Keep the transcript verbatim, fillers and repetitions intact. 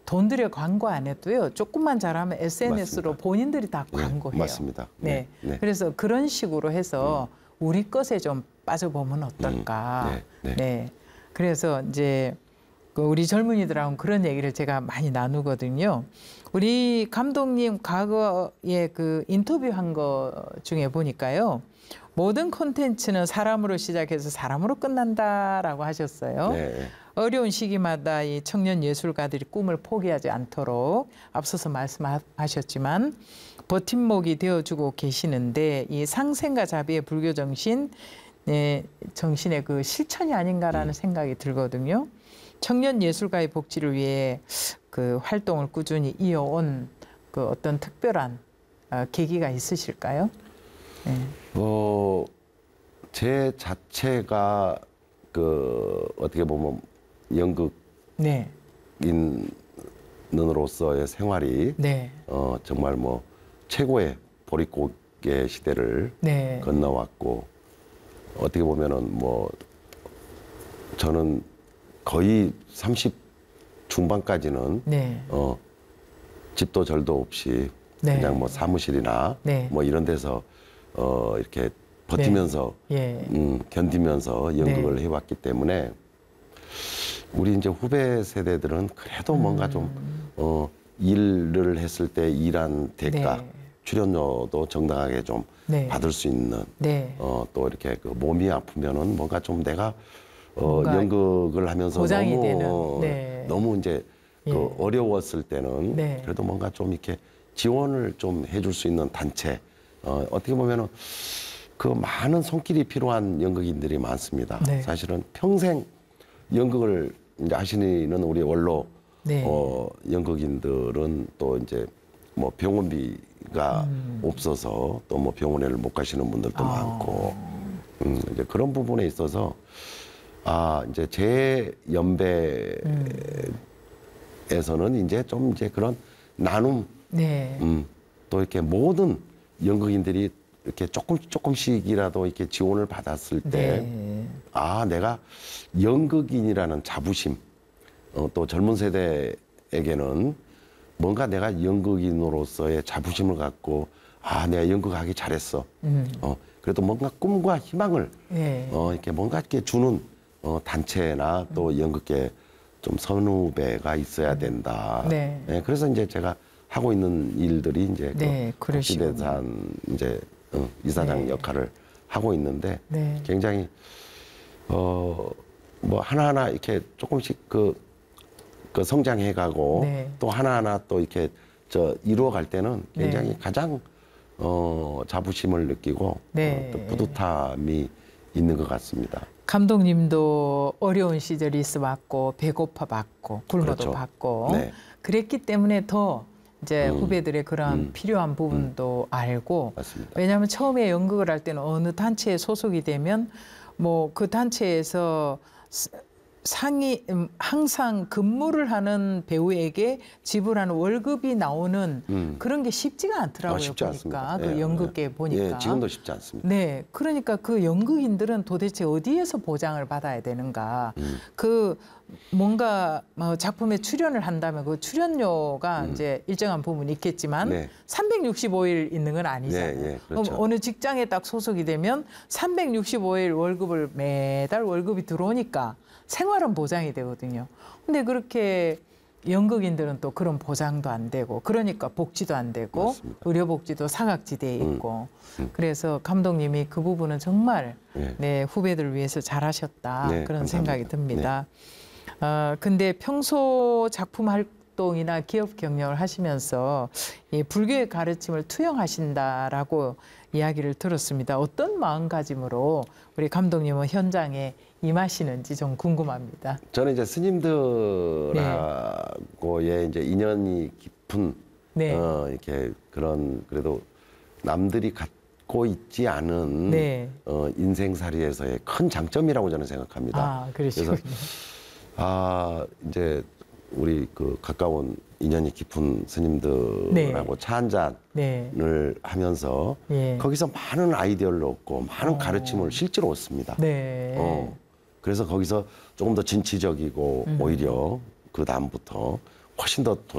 돈 들여 광고 안 해도요. 조금만 잘하면 에스엔에스로 맞습니다. 본인들이 다 네, 광고해요. 맞습니다. 네. 네, 네. 그래서 그런 식으로 해서 음. 우리 것에 좀 빠져보면 어떨까. 음, 네, 네. 네. 그래서 이제 그 우리 젊은이들하고 그런 얘기를 제가 많이 나누거든요. 우리 감독님 과거에 그 인터뷰한 거 중에 보니까요. 모든 콘텐츠는 사람으로 시작해서 사람으로 끝난다라고 하셨어요. 네. 어려운 시기마다 이 청년 예술가들이 꿈을 포기하지 않도록 앞서서 말씀하셨지만 버팀목이 되어주고 계시는데 이 상생과 자비의 불교 정신, 네, 정신의 그 실천이 아닌가라는 음. 생각이 들거든요. 청년 예술가의 복지를 위해 그 활동을 꾸준히 이어온 그 어떤 특별한 어, 계기가 있으실까요? 네. 어, 제 자체가 그 어떻게 보면 연극인으로서의 네. 생활이 네. 어, 정말 뭐 최고의 보릿고개 시대를 네. 건너왔고 어떻게 보면은 뭐 저는 거의 삼십 중반까지는 네. 어, 집도 절도 없이 네. 그냥 뭐 사무실이나 네. 뭐 이런 데서 어, 이렇게 버티면서 네. 예. 음, 견디면서 연극을 네. 해왔기 때문에 우리 이제 후배 세대들은 그래도 음. 뭔가 좀 어, 일을 했을 때 일한 대가 네. 출연료도 정당하게 좀 네. 받을 수 있는 네. 어, 또 이렇게 그 몸이 아프면은 뭔가 좀 내가 어, 연극을 하면서 너무 되는. 네. 너무 이제 예. 그 어려웠을 때는 네. 그래도 뭔가 좀 이렇게 지원을 좀 해줄 수 있는 단체 어, 어떻게 보면은 그 많은 손길이 필요한 연극인들이 많습니다. 네. 사실은 평생 연극을 이제 하시는 우리 원로 네. 어, 연극인들은 또 이제 뭐 병원비가 음. 없어서 또 뭐 병원에를 못 가시는 분들도 아. 많고 음, 이제 그런 부분에 있어서 아 이제 제 연배에서는 음. 이제 좀 이제 그런 나눔 네. 음, 또 이렇게 모든 연극인들이 이렇게 조금 조금씩이라도 이렇게 지원을 받았을 때 아 네. 내가 연극인이라는 자부심 어, 또 젊은 세대에게는 뭔가 내가 연극인으로서의 자부심을 갖고 아 내가 연극하기 잘했어 음. 어 그래도 뭔가 꿈과 희망을 네. 어 이렇게 뭔가 이렇게 주는 어, 단체나 또 음. 연극계 좀 선후배가 있어야 된다. 네. 네. 그래서 이제 제가 하고 있는 일들이 이제 네, 그 복지대산 이제 어, 이사장 네. 역할을 하고 있는데 네. 굉장히 어 뭐 하나하나 이렇게 조금씩 그, 그 성장해가고 네. 또 하나하나 또 이렇게 저 이루어갈 때는 굉장히 네. 가장 어 자부심을 느끼고 네. 어, 또 뿌듯함이 있는 것 같습니다. 감독님도 어려운 시절이 있어 봤고 배고파 봤고 굶어도 그렇죠. 봤고 네. 그랬기 때문에 더 이제 음, 후배들의 그런 음, 필요한 부분도 음. 알고 맞습니다. 왜냐하면 처음에 연극을 할 때는 어느 단체에 소속이 되면 뭐 그 단체에서 상이 항상 근무를 하는 배우에게 지불하는 월급이 나오는 음. 그런 게 쉽지가 않더라고요. 아, 쉽지 보니까 않습니다. 그 예, 연극계 예. 보니까. 예, 지금도 쉽지 않습니다. 네, 그러니까 그 연극인들은 도대체 어디에서 보장을 받아야 되는가? 음. 그 뭔가 뭐 작품에 출연을 한다면 그 출연료가 음. 이제 일정한 부분이 있겠지만 네. 삼백육십오 일 있는 건 아니잖아요. 네, 네, 그렇죠. 그럼 어느 직장에 딱 소속이 되면 삼백육십오 일 월급을 매달 월급이 들어오니까 생활은 보장이 되거든요. 근데 그렇게 연극인들은 또 그런 보장도 안 되고 그러니까 복지도 안 되고 맞습니다. 의료복지도 사각지대에 있고 음, 음. 그래서 감독님이 그 부분은 정말 네. 네, 후배들을 위해서 잘하셨다 네, 그런 감사합니다. 생각이 듭니다. 네. 어, 근데 평소 작품 활동이나 기업 경영을 하시면서 이 불교의 가르침을 투영하신다라고 이야기를 들었습니다. 어떤 마음가짐으로 우리 감독님은 현장에 임하시는지 좀 궁금합니다. 저는 이제 스님들하고의 네. 이제 인연이 깊은 네. 어, 이렇게 그런 그래도 남들이 갖고 있지 않은 네. 어, 인생살이에서의 큰 장점이라고 저는 생각합니다. 아, 그러시군요. 그래서 아 이제 우리 그 가까운 인연이 깊은 스님들하고 네. 차 한 잔을 네. 하면서 네. 거기서 많은 아이디어를 얻고 많은 어. 가르침을 실제로 얻습니다. 네. 어. 그래서 거기서 조금 더 진취적이고 음. 오히려 그 다음부터 훨씬 더